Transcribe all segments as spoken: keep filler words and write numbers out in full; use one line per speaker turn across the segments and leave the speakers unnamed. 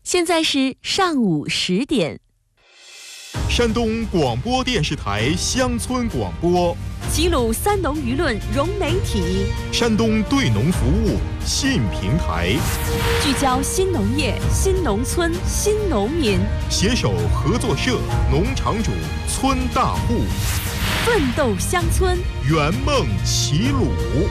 现在是上午十点。
山东广播电视台乡村广播，
齐鲁三农舆论融媒体，
山东对农服务新平台，
聚焦新农业、新农村、新农民，
携手合作社、农场主、村大户，
奋斗乡村，
圆梦齐鲁。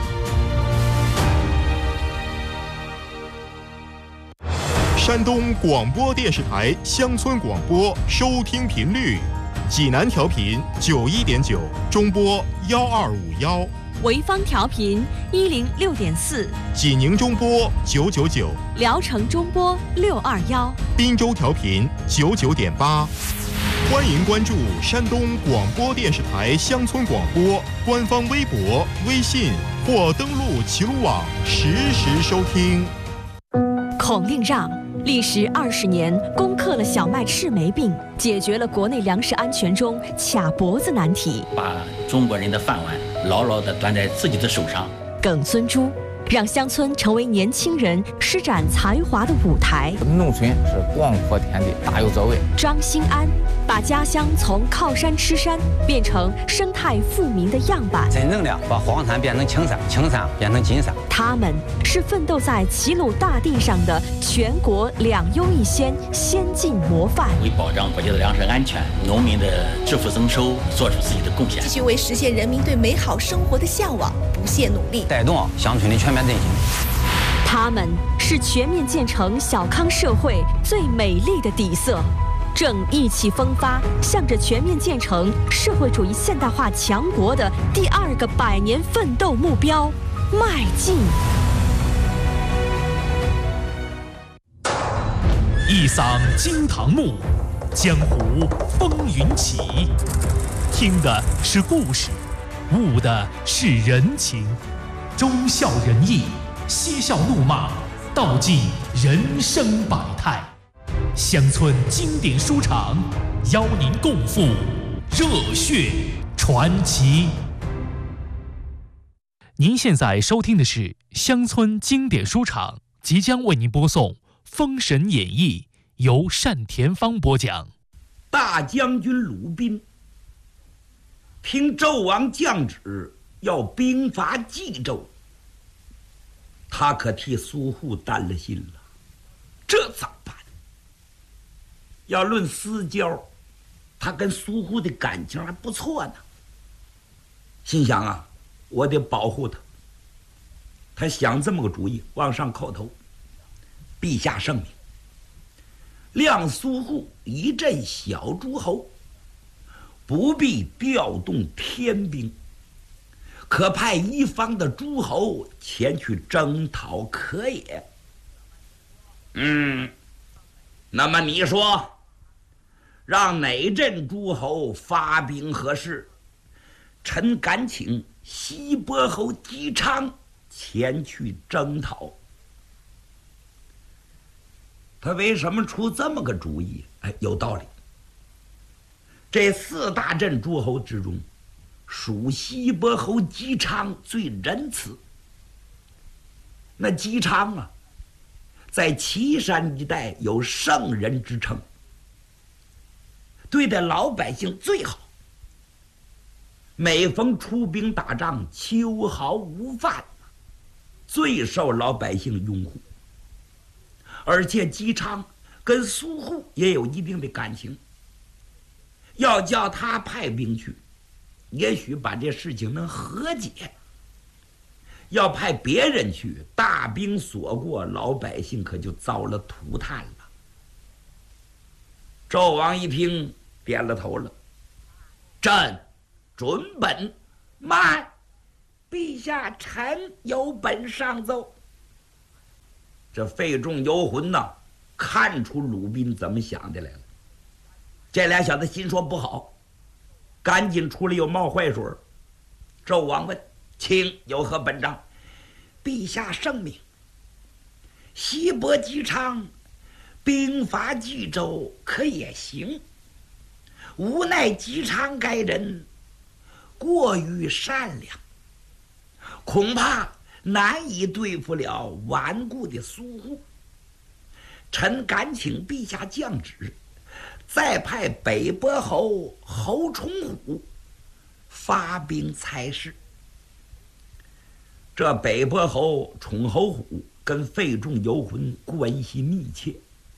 山东广播电视台乡村广播收听频率：济南调频九一点九，中波幺二五幺；
潍坊调频一零六点四，
济宁中波九九九，
聊城中波六二幺，
滨州调频九九点八。欢迎关注山东广播电视台乡村广播官方微博、微信或登录齐鲁网实时收听。
孔令让历时二十年，攻克了小麦赤霉病，解决了国内粮食安全中卡脖子难题，
把中国人的饭碗牢牢地端在自己的手上。
耿孙洙让乡村成为年轻人施展才华的舞台。
农村是广阔天地，大有作为。
张兴安把家乡从靠山吃山变成生态富民的样板，
真正的把黄山变成青山，青山变成金山。
他们是奋斗在齐鲁大地上的全国两优一先先进模范，
为保障国家的粮食安全、农民的致富增收做出自己的贡献，
继续为实现人民对美好生活的向往不懈努力，
带动乡村的全面振兴。
他们是全面建成小康社会最美丽的底色，正意气风发，向着全面建成社会主义现代化强国的第二个百年奋斗目标迈进。
一嗓惊堂木，江湖风云起。听的是故事，悟的是人情，忠孝仁义，嬉笑怒骂，道尽人生百态。乡村经典书场，邀您共赴热血传奇。您现在收听的是乡村经典书场，即将为您播送《封神演义》，由单田芳播讲。
大将军鲁宾听纣王降旨，要兵伐冀州，他可替苏护担了心了，这咋办？要论私交，他跟苏护的感情还不错呢。心想啊，我得保护他。他想这么个主意，往上叩头：陛下圣明，谅苏护一镇小诸侯，不必调动天兵，可派一方的诸侯前去征讨，可也。嗯，那么你说，让哪镇诸侯发兵合适？臣敢请西伯侯姬昌前去征讨。他为什么出这么个主意？哎，有道理。这四大镇诸侯之中，属西伯侯姬昌最仁慈。那姬昌啊，在岐山一带有圣人之称，对待老百姓最好。每逢出兵打仗，秋毫无犯，最受老百姓拥护。而且姬昌跟苏护也有一定的感情，要叫他派兵去，也许把这事情能和解。要派别人去，大兵所过，老百姓可就遭了涂炭了。纣王一听，点了头了：朕准本。慢，陛下，臣有本上奏。这费仲游魂呐，看出鲁宾怎么想的来了。这俩小子心说不好，赶紧出来又冒坏水。纣王问：卿有何本章？陛下圣明，西伯姬昌兵伐冀州可也行，无奈姬昌该人过于善良，恐怕难以对付了顽固的苏护。 臣敢请陛下降旨，再派北伯侯侯崇虎发兵差事。这北伯侯崇侯虎跟费仲游魂关系密切，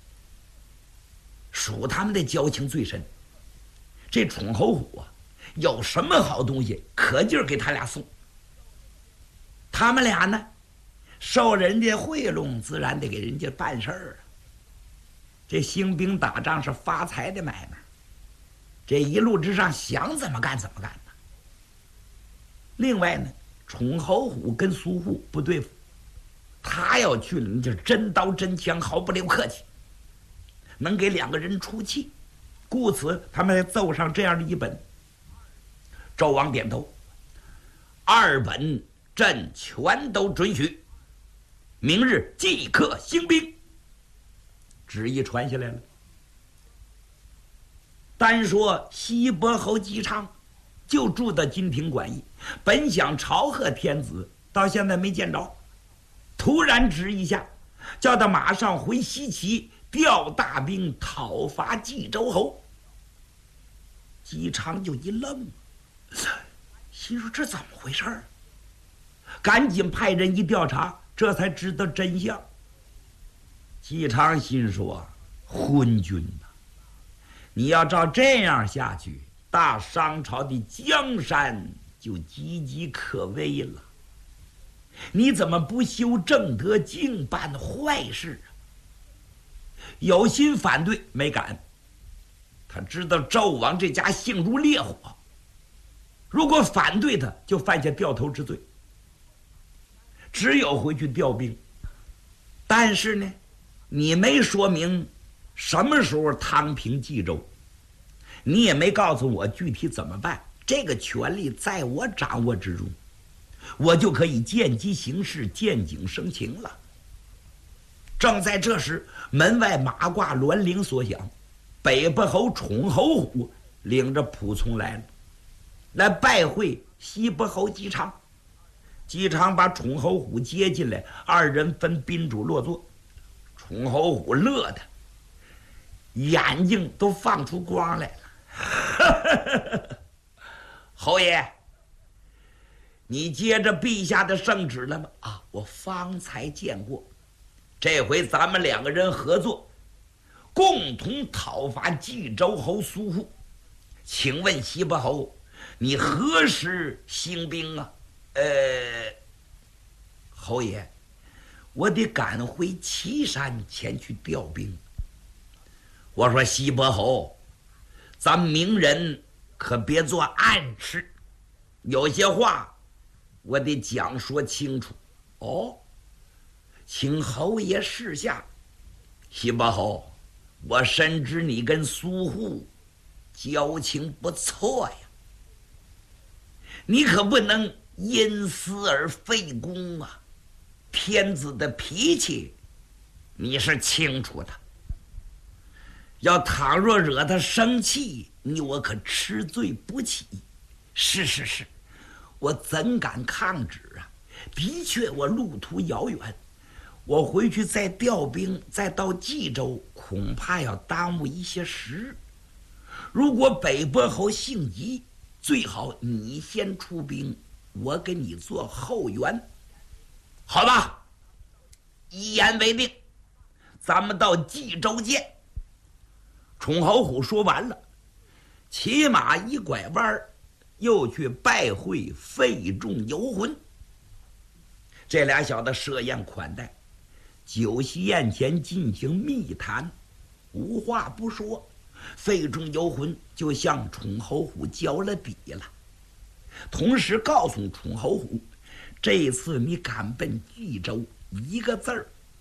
属他们的交情最深。这崇侯虎啊，有什么好东西，可劲儿给他俩送。他们俩呢，受人家贿赂，自然得给人家办事儿啊。这兴兵打仗是发财的买卖，这一路之上想怎么干怎么干呢。另外呢，崇侯虎跟苏护不对付，他要去了，你就真刀真枪，毫不留客气，能给两个人出气。故此，他们才奏上这样的一本。纣王点头，二本朕全都准许，明日即刻兴兵。旨意传下来了。单说西伯侯姬昌，就住到金庭馆驿，本想朝贺天子，到现在没见着。突然旨意下，叫他马上回西岐调大兵讨伐冀州侯。姬昌就一愣，心说这怎么回事儿？赶紧派人一调查，这才知道真相。姬昌心说：“昏君呐，你要照这样下去，大商朝的江山就岌岌可危了。你怎么不修正德，净办坏事啊？”有心反对，没敢。他知道纣王这家性如烈火，如果反对他，就犯下掉头之罪。只有回去调兵。但是呢，你没说明什么时候汤平冀州，你也没告诉我具体怎么办。这个权力在我掌握之中，我就可以见机行事，见景生情了。正在这时，门外马挂銮铃所响，北伯侯崇侯虎领着仆从来了，来拜会西伯侯姬昌。姬昌把崇侯虎接进来，二人分宾主落座。崇侯虎乐得眼睛都放出光来了。侯爷，你接着陛下的圣旨了吗？啊，我方才见过。这回咱们两个人合作，共同讨伐冀州侯苏护。请问西伯侯，你何时兴兵啊？呃，侯爷，我得赶回岐山前去调兵。我说西伯侯，咱明人可别做暗事，有些话我得讲说清楚。哦，请侯爷示下。西伯侯，我深知你跟苏护交情不错呀，你可不能因私而废公啊！天子的脾气你是清楚的，要倘若惹他生气，你我可吃罪不起。是是是，我怎敢抗旨啊？的确，我路途遥远，我回去再调兵，再到冀州，恐怕要耽误一些时。如果北伯侯性急，最好你先出兵，我给你做后援。好吧，一言为定，咱们到冀州见。崇侯虎说完了，骑马一拐弯，又去拜会费仲游魂。这俩小子设宴款待，酒席宴前进行密谈，无话不说。费仲游魂就向崇侯虎交了底了，同时告诉崇侯虎，这次你敢奔冀州，一个字儿